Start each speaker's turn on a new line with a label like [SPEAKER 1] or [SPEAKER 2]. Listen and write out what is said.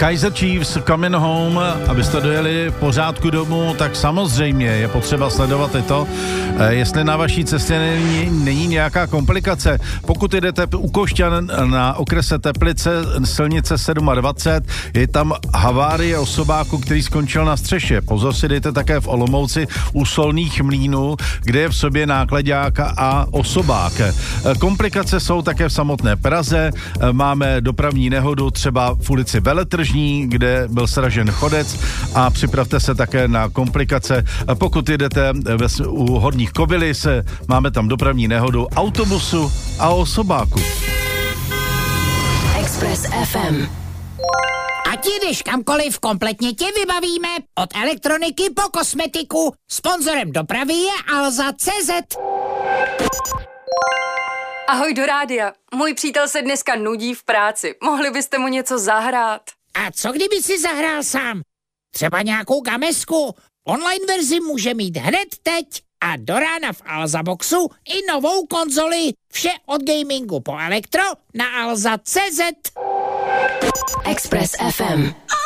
[SPEAKER 1] Kaiser Chiefs Coming Home, abyste dojeli v pořádku domů, tak samozřejmě je potřeba sledovat i to, jestli na vaší cestě není nějaká komplikace. Pokud jdete u Košťan na okrese Teplice, silnice 27, je tam havárie osobáku, který skončil na střeše. Pozor si dejte také v Olomouci u Solných mlýnů, kde je v sobě náklaďák a osobák. Komplikace jsou také v samotné Praze. Máme dopravní nehodu třeba v ulici Veletržní, kde byl sražen chodec, a připravte se také na komplikace. Pokud jdete u Horních Kobylis, máme tam dopravní nehodu autobusu a osobáku.
[SPEAKER 2] Express FM.
[SPEAKER 3] Ať jdeš kamkoliv, kompletně tě vybavíme. Od elektroniky po kosmetiku. Sponzorem dopravy je Alza.cz.
[SPEAKER 4] Ahoj do rádia. Můj přítel se dneska nudí v práci. Mohli byste mu něco zahrát?
[SPEAKER 3] A co kdyby si zahrál sám? Třeba nějakou gamesku. Online verzi může mít hned teď. A do rána v Alza Boxu i novou konzoli. Vše od gamingu po elektro na Alza.cz.
[SPEAKER 2] Express FM.